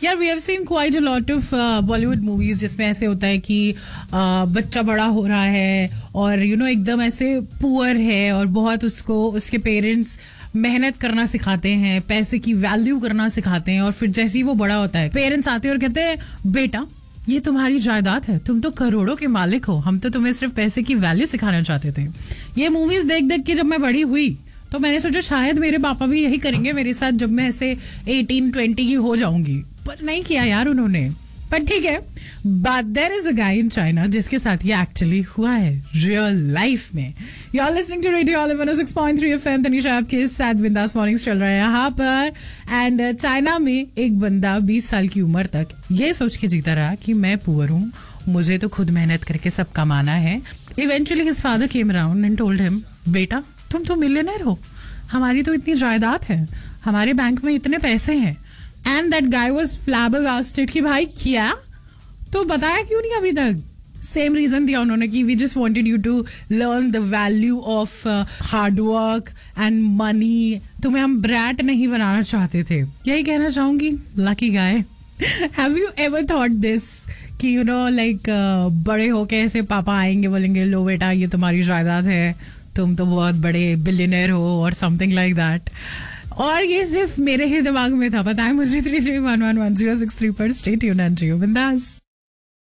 यार we have seen quite a lot of Bollywood movies जिसमें ऐसे होता है कि बच्चा बड़ा हो रहा है और एकदम ऐसे पुअर है और बहुत उसको उसके पेरेंट्स मेहनत करना सिखाते हैं, पैसे की वैल्यू करना सिखाते हैं, और फिर जैसे ही वो बड़ा होता है पेरेंट्स आते हैं और कहते हैं बेटा ये तुम्हारी जायदाद है, तुम तो करोड़ों के मालिक हो, हम तो तुम्हें सिर्फ पैसे की वैल्यू सिखाना चाहते थे। ये मूवीज देख देख के जब मैं बड़ी हुई तो मैंने सोचा शायद मेरे पापा भी यही करेंगे मेरे साथ जब मैं ऐसे 18-20 की हो जाऊंगी, पर नहीं किया यार उन्होंने। पर ठीक है, but there is a guy in China जिसके साथ ये एक्चुअली हुआ है रियल लाइफ में। You are listening to radio olive 106.3 FM. Tanisha आपके साथ बिंदास मॉर्निंग्स चल रहा है यहाँ पर। एंड चाइना में एक बंदा 20 साल की उम्र तक ये सोच के जीता रहा कि मैं पुअर हूँ, मुझे तो खुद मेहनत करके सब कमाना है। Eventually his father came around and told him, बेटा तुम तो मिलियनर हो, हमारी तो इतनी जायदाद है, हमारे बैंक में इतने पैसे हैं। एंड दैट गाय वाज फ्लैबरगास्टेड कि भाई क्या, तो बताया क्यों नहीं अभी तक? सेम रीजन दिया उन्होंने कि we just wanted you to learn the value of hard work and money, तुम्हें हम ब्रैट नहीं बनाना चाहते थे। यही कहना चाहूंगी, lucky guy. Have you ever thought this कि लाइक बड़े होके ऐसे पापा आएंगे बोलेंगे लो बेटा ये तुम्हारी जायदाद है, तुम तो बहुत बड़े बिलियनर हो और समथिंग लाइक दैट। और ये सिर्फ मेरे ही दिमाग में था, पता है मुझे। 33111063 पर स्टे ट्यून्ड एंड जियो बिंदास।